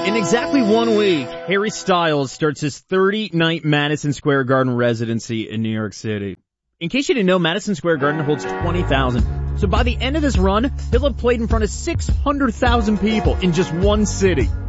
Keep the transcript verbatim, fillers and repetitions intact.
In exactly one week, Harry Styles starts his thirty-night Madison Square Garden residency in New York City. In case you didn't know, Madison Square Garden holds twenty thousand. So by the end of this run, he'll have played in front of six hundred thousand people in just one city.